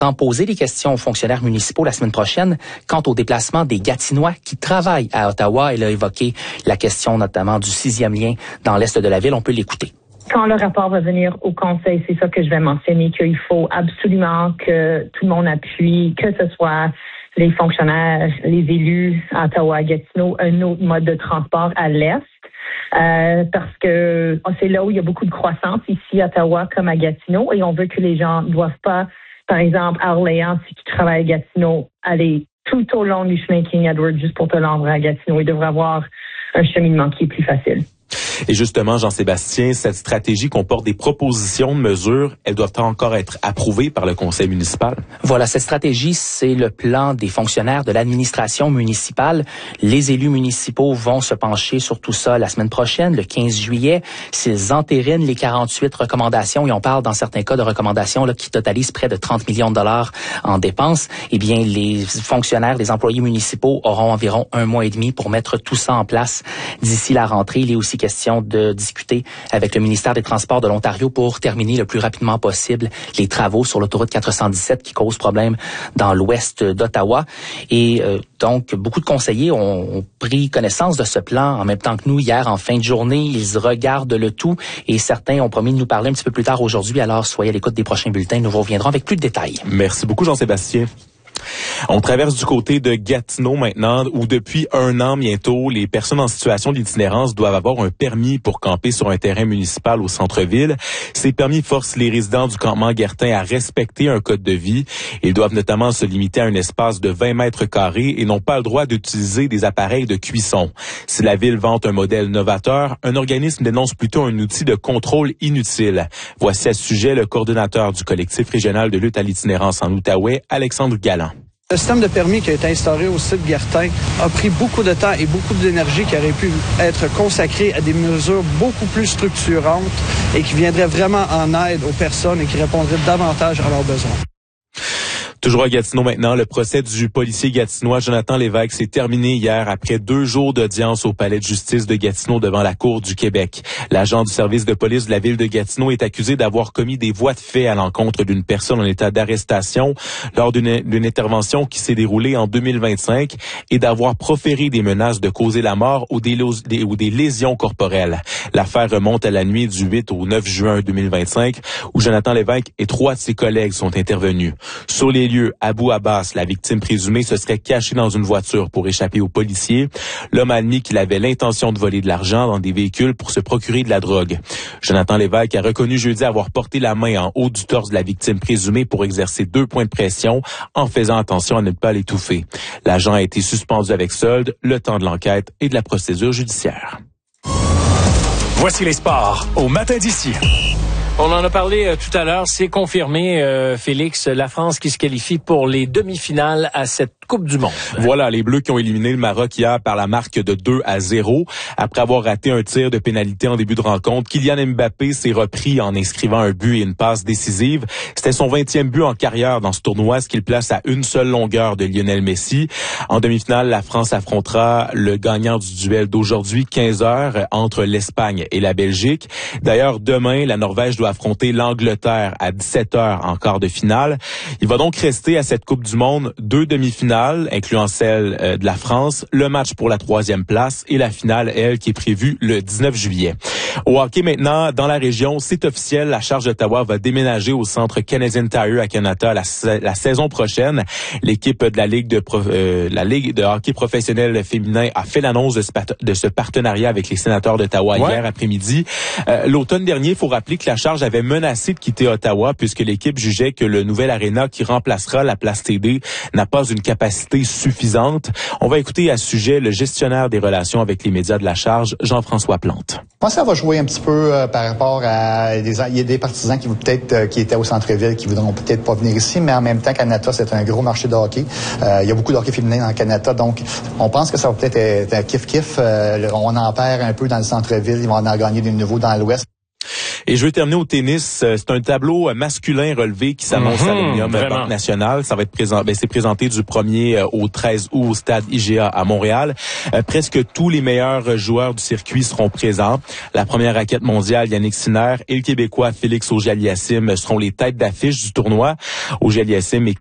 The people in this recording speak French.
poser des questions aux fonctionnaires municipaux la semaine prochaine quant au déplacement des Gatinois qui travaillent à Ottawa. Elle a évoqué la question notamment du 6e lien dans l'est de la ville. On peut l'écouter. Quand le rapport va venir au Conseil, c'est ça que je vais mentionner, qu'il faut absolument que tout le monde appuie, que ce soit les fonctionnaires, les élus à Ottawa, Gatineau, un autre mode de transport à l'est. Parce que c'est là où il y a beaucoup de croissance, ici à Ottawa comme à Gatineau, et on veut que les gens ne doivent pas, par exemple, à Orléans, si tu travailles à Gatineau, aller tout au long du chemin King Edward juste pour te rendre à Gatineau. Il devrait avoir un cheminement qui est plus facile. Et justement, Jean-Sébastien, cette stratégie comporte des propositions de mesures. Elles doivent encore être approuvées par le conseil municipal. Voilà, cette stratégie, c'est le plan des fonctionnaires de l'administration municipale. Les élus municipaux vont se pencher sur tout ça la semaine prochaine, le 15 juillet. S'ils entérinent les 48 recommandations, et on parle dans certains cas de recommandations là, qui totalisent près de 30 millions de dollars en dépenses, eh bien, les fonctionnaires, les employés municipaux auront environ 1 mois et demi pour mettre tout ça en place d'ici la rentrée. Il est aussi question de discuter avec le ministère des Transports de l'Ontario pour terminer le plus rapidement possible les travaux sur l'autoroute 417 qui cause problème dans l'ouest d'Ottawa. Et donc, beaucoup de conseillers ont pris connaissance de ce plan en même temps que nous hier en fin de journée. Ils regardent le tout et certains ont promis de nous parler un petit peu plus tard aujourd'hui. Alors, soyez à l'écoute des prochains bulletins. Nous reviendrons avec plus de détails. Merci beaucoup, Jean-Sébastien. On traverse du côté de Gatineau maintenant, où depuis 1 an bientôt, les personnes en situation d'itinérance doivent avoir un permis pour camper sur un terrain municipal au centre-ville. Ces permis forcent les résidents du campement Guertin à respecter un code de vie. Ils doivent notamment se limiter à un espace de 20 mètres carrés et n'ont pas le droit d'utiliser des appareils de cuisson. Si la ville vante un modèle novateur, un organisme dénonce plutôt un outil de contrôle inutile. Voici à ce sujet le coordonnateur du collectif régional de lutte à l'itinérance en Outaouais, Alexandre Galland. Le système de permis qui a été instauré au site Guertin a pris beaucoup de temps et beaucoup d'énergie qui aurait pu être consacrée à des mesures beaucoup plus structurantes et qui viendraient vraiment en aide aux personnes et qui répondraient davantage à leurs besoins. Toujours à Gatineau maintenant, le procès du policier gatinois Jonathan Lévesque s'est terminé hier après 2 jours d'audience au palais de justice de Gatineau devant la Cour du Québec. L'agent du service de police de la ville de Gatineau est accusé d'avoir commis des voies de fait à l'encontre d'une personne en état d'arrestation lors d'une intervention qui s'est déroulée en 2025 et d'avoir proféré des menaces de causer la mort ou des lésions corporelles. L'affaire remonte à la nuit du 8 au 9 juin 2025 où Jonathan Lévesque et 3 de ses collègues sont intervenus. Sur les lieux, Abou Abbas, la victime présumée, se serait caché dans une voiture pour échapper aux policiers. L'homme a admis qu'il avait l'intention de voler de l'argent dans des véhicules pour se procurer de la drogue. Jonathan Lévesque a reconnu jeudi avoir porté la main en haut du torse de la victime présumée pour exercer 2 points de pression en faisant attention à ne pas l'étouffer. L'agent a été suspendu avec solde le temps de l'enquête et de la procédure judiciaire. Voici les sports au matin d'ici. On en a parlé tout à l'heure, c'est confirmé, Félix, la France qui se qualifie pour les demi-finales à cette Coupe du Monde. Voilà, les Bleus qui ont éliminé le Maroc hier par la marque de 2-0. Après avoir raté un tir de pénalité en début de rencontre, Kylian Mbappé s'est repris en inscrivant un but et une passe décisive. C'était son 20e but en carrière dans ce tournoi, ce qui le place à une seule longueur de Lionel Messi. En demi-finale, la France affrontera le gagnant du duel d'aujourd'hui, 15h, entre l'Espagne et la Belgique. D'ailleurs, demain, la Norvège doit affronter l'Angleterre à 17h en quart de finale. Il va donc rester à cette Coupe du Monde 2 demi-finales, incluant celle de la France, le match pour la 3e place et la finale, elle, qui est prévue le 19 juillet. Au hockey maintenant, dans la région, c'est officiel, la Charge d'Ottawa va déménager au centre Canadian Tire à Canada la saison prochaine. L'équipe de la Ligue de hockey professionnel féminin a fait l'annonce de ce partenariat avec les Sénateurs d'Ottawa hier après-midi. L'automne dernier, il faut rappeler que la Charge avait menacé de quitter Ottawa puisque l'équipe jugeait que le nouvel aréna qui remplacera la place TD n'a pas une capacité suffisante. On va écouter à ce sujet le gestionnaire des relations avec les médias de la Charge, Jean-François Plante. Moi, ça va jouer un petit peu par rapport à il y a des partisans qui étaient au centre-ville qui voudront peut-être pas venir ici, mais en même temps, Canada, c'est un gros marché de hockey. Il y a beaucoup de hockey féminin dans Canada, donc on pense que ça va peut-être être kiff-kiff. On en perd un peu dans le centre-ville, ils vont en gagner de nouveau dans l'ouest. Et je veux terminer au tennis. C'est un tableau masculin relevé qui s'annonce à l'Omnium Banque Nationale. Ça va être c'est présenté du 1er au 13 août au stade IGA à Montréal. Presque tous les meilleurs joueurs du circuit seront présents. La première raquette mondiale, Yannick Sinner, et le Québécois Félix Auger-Aliassime seront les têtes d'affiche du tournoi. Auger-Aliassime